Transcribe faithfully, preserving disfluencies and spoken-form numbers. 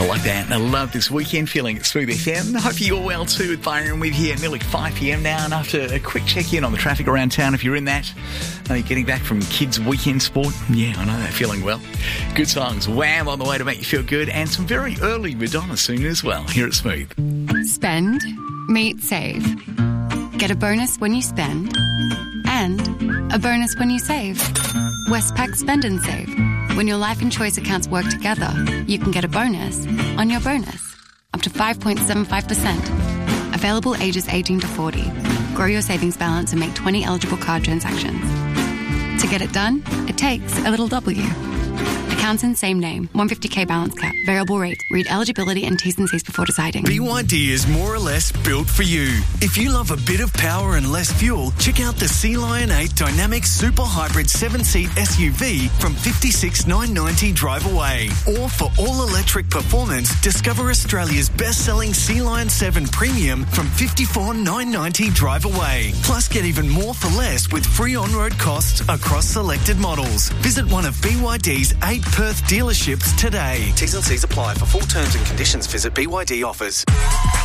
I like that. And I love this weekend feeling at Smooth F M. Hope you're well too with Byron with you at nearly five p.m. now. And after a quick check-in on the traffic around town, if you're in that, are you getting back from kids' weekend sport? Yeah, I know that feeling well. Good songs. Wham! On the way to make you feel good. And some very early Madonna soon as well here at Smooth. Spend, meet, save. Get a bonus when you spend and a bonus when you save. Westpac Spend and Save. When your life and choice accounts work together, you can get a bonus on your bonus. Up to five point seven five percent. Available ages eighteen to forty. Grow your savings balance and make twenty eligible card transactions. To get it done, it takes a little W. Accounts in same name. one hundred fifty thousand balance cap. Variable rate. Read eligibility and T's and C's before deciding. B Y D is more or less built for you. If you love a bit of power and less fuel, check out the Sea Lion eight Dynamic Super Hybrid seven-seat S U V from fifty-six thousand nine hundred ninety drive away. Or for all-electric performance, discover Australia's best-selling Sea Lion seven Premium from fifty-four thousand nine hundred ninety drive away. Plus, get even more for less with free on-road costs across selected models. Visit one of B Y D's eight Perth dealerships today. T's and C's apply. For full terms and conditions, visit B Y D offers.